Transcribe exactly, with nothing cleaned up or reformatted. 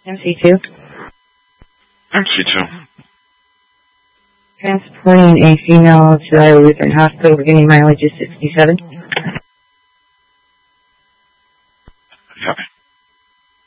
M C two. M C two. Transporting a female to Iowa Lutheran Hospital. Beginning mileage is sixty-seven. Copy.